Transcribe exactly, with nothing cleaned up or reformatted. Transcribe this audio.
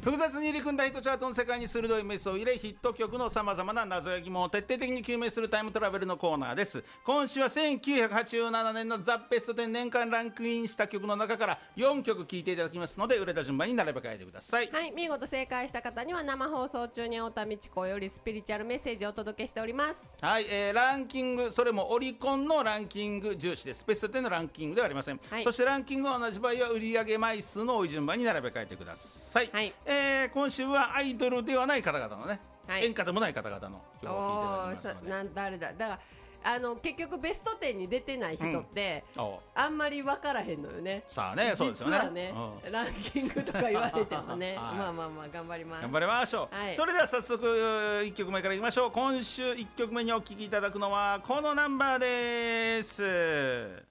複雑に入り組んだヒットチャートの世界に鋭いメスを入れ、ヒット曲のさまざまな謎や疑問を徹底的に究明するタイムトラベルのコーナーです。今週はせんきゅうひゃくはちじゅうななねんのザ・ベストテン年間ランクインした曲の中からよんきょく聴いていただきますので、売れた順番に並べ替えてください。 はい、見事正解した方には生放送中に太田美智子よりスピリチュアルメッセージをお届けしております。 はい、えー、ランキング、それもオリコンのランキング重視です。ベストテンのランキングではありません、はい、そしてランキングは同じ場合は売上枚数の多い順番に並べ替えてください、はい。えー、今週はアイドルではない方々のね、はい、演歌でもない方々の曲を聴いていただきますので。 なん誰だだからあの結局ベストテンに出てない人って、うん、あんまり分からへんのよね。 さあね、そうですよね。 実はね、うん、ランキングとか言われてもね、はい、まあまあまあ頑張ります。 頑張りましょう、はい、それでは早速いっきょくめからいきましょう。今週いっきょくめにお聴きいただくのはこのナンバーです。